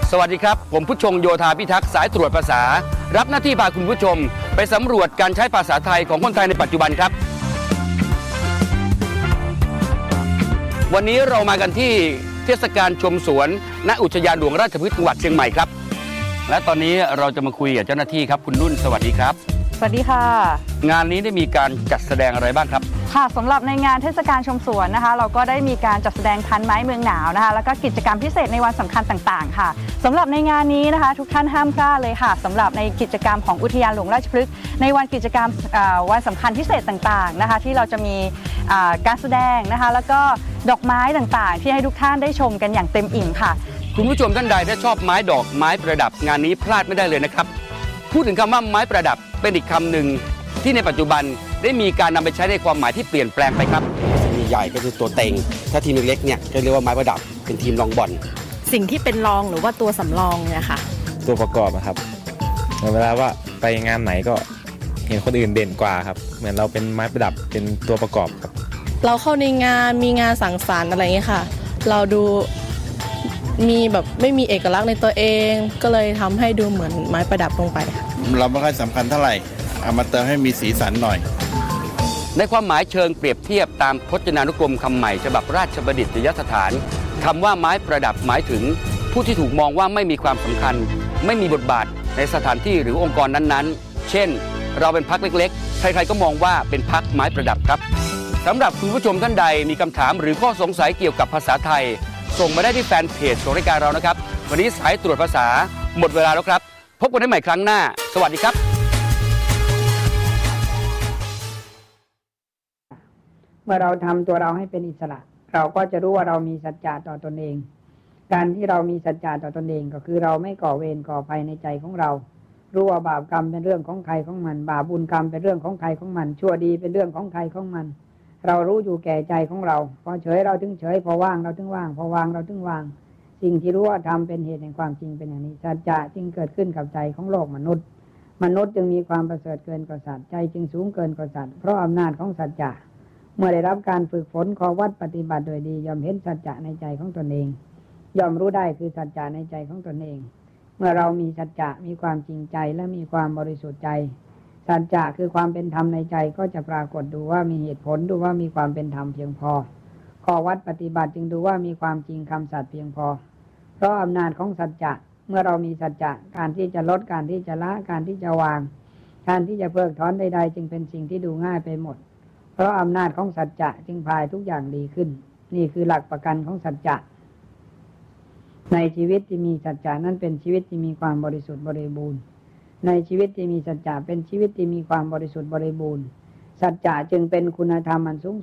สวัสดีครับผมผู้ชงโยธาพิทักษ์สายตรวจภาษารับหน้าที่พาคุณผู้ชมไปสำรวจการใช้ภาษาไทยของคนไทยในปัจจุบันครับวันนี้เรามากันที่เทศกาลชมสวนณอุทยานหลวงราชพฤกษ์จังหวัดเชียงใหม่ครับและตอนนี้เราจะมาคุยกับเจ้าหน้าที่ครับคุณนุ่นสวัสดีครับสวัสดีค่ะงานนี้ได้มีการจัดแสดงอะไรบ้างครับค่ะสำหรับในงานเทศกาลชมสวนนะคะเราก็ได้มีการจัดแสดงพันไม้เมืองหนาวนะคะแล้วก็กิจกรรมพิเศษในวันสำคัญต่างๆค่ะสำหรับในงานนี้นะคะทุกท่านห้ามพลาดเลยค่ะสำหรับในกิจกรรมของอุทยานหลวงราชพฤกษ์ในวันกิจกรรมวันสำคัญพิเศษต่างๆนะคะที่เราจะมีการแสดงนะคะแล้วก็ดอกไม้ต่างๆที่ให้ทุกท่านได้ชมกันอย่างเต็มอิ่มค่ะคุณผู้ชมท่านใดถ้าชอบไม้ดอกไม้ประดับงานนี้พลาดไม่ได้เลยนะครับพูดถึงคำว่าไม้ประดับเป็นอีกคำหนึ่งที่ในปัจจุบันได้มีการนำไปใช้ในความหมายที่เปลี่ยนแปลงไปครับทีมใหญ่ก็คือตัวเต็งถ้าทีมเล็กเนี่ยก็เรียกว่าไม้ประดับเป็นทีมรองบอลสิ่งที่เป็นรองหรือว่าตัวสำรองเนี่ยค่ะตัวประกอบครับเวลาว่าไปงานไหนก็เห็นคนอื่นเด่นกว่าครับเหมือนเราเป็นไม้ประดับเป็นตัวประกอบครับเราเข้าในงานมีงานสังสรรค์อะไรอย่างนี้ค่ะเราดูมีแบบไม่มีเอกลักษณ์ในตัวเองก็เลยทำให้ดูเหมือนไม้ประดับลงไปเราไม่ค่อยสำคัญเท่าไหร่เอามาเติมให้มีสีสันหน่อยในความหมายเชิงเปรียบเทียบตามพจนานุกรมคำใหม่ฉบับราชบัณฑิตยสถานคำว่าไม้ประดับหมายถึงผู้ที่ถูกมองว่าไม่มีความสำคัญไม่มีบทบาทในสถานที่หรือองค์กรนั้นๆเช่นเราเป็นพรรคเล็กๆใครๆก็มองว่าเป็นพรรคไม้ประดับครับสำหรับคุณผู้ชมท่านใดมีคำถามหรือข้อสงสัยเกี่ยวกับภาษาไทยส่งมาได้ที่แฟนเพจของรายการเรานะครับวันนี้สายตรวจภาษาหมดเวลาแล้วครับพบกันได้ใหม่ครั้งหน้าสวัสดีครับเมื่อเราทำตัวเราให้เป็นอิสระเราก็จะรู้ว่าเรามีสัจจะต่อตนเองการที่เรามีสัจจะต่อตนเองก็คือเราไม่ก่อเวรก่อภัยในใจของเรารู้ว่าบาปกรรมเป็นเรื่องของใครของมันบาปบุญกรรมเป็นเรื่องของใครของมันชั่วดีเป็นเรื่องของใครของมันเรารู้อยู่แก่ใจของเราพอเฉยเราถึงเฉยพอว่างเราถึงว่างพอวางเราถึงวางสิ่งที่รู้ว่าทำเป็นเหตุแห่งความจริงเป็นอย่างนี้สัจจะจึงเกิดขึ้นกับใจของโลกมนุษย์จึงมีความประเสริฐเกินกว่าสัตว์ใจจึงสูงเกินกว่าสัตว์เพราะอำนาจของสัจจะเมื่อได้รับการฝึกฝนข้อวัดปฏิบัติโดยดีย่อมเห็นสัจจะในใจของตนเองย่อมรู้ได้คือสัจจะในใจของตนเองเมื่อเรามีสัจจะมีความจริงใจและมีความบริสุทธิ์ใจสัจจะคือความเป็นธรรมในใจก็จะปรากฏดูว่ามีเหตุผลดูว่ามีความเป็นธรรมเพียงพอข้อวัดปฏิบัติจึงดูว่ามีความจริงคำสัตย์เพียงพอเพราะอำนาจของสัจจะเมื่อเรามีสัจจะการที่จะลดการที่จะละการที่จะวางการที่จะเพิกถอนใดๆจึงเป็นสิ่งที่ดูง่ายไปหมดเพราะอำนาจของสัจจะจึงพายทุกอย่างดีขึ้นนี่คือหลักประกันของสัจจะในชีวิตที่มีสัจจะนั้นเป็นชีวิตที่มีความบริสุทธิ์บริบูรณ์ในชีวิตที่มีสัจจะเป็นชีวิตที่มีความบริสุทธิ์บริบูรณ์สัจจะจึงเป็นคุณธรรมอันสูง